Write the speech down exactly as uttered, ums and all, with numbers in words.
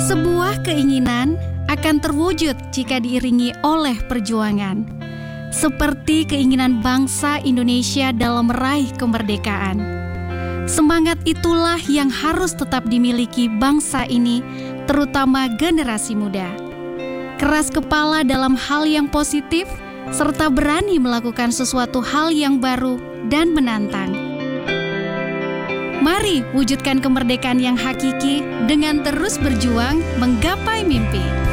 Sebuah keinginan akan terwujud jika diiringi oleh perjuangan, seperti keinginan bangsa Indonesia dalam meraih kemerdekaan. Semangat itulah yang harus tetap dimiliki bangsa ini, terutama generasi muda. Keras kepala dalam hal yang positif, serta berani melakukan sesuatu hal yang baru dan menantang. Mari wujudkan kemerdekaan yang hakiki dengan terus berjuang menggapai mimpi.